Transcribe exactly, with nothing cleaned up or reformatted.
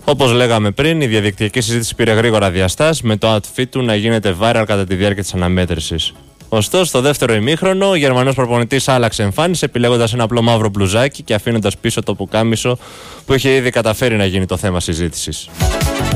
Όπως λέγαμε πριν, η διαδικτυακή συζήτηση πήρε γρήγορα διαστάσεις, με το outfit του να γίνεται viral κατά τη διάρκεια της αναμέτρησης. Ωστόσο, στο δεύτερο ημίχρονο, ο Γερμανός προπονητής άλλαξε εμφάνιση, επιλέγοντας ένα απλό μαύρο μπλουζάκι και αφήνοντας πίσω το πουκάμισο που είχε ήδη καταφέρει να γίνει το θέμα συζήτησης.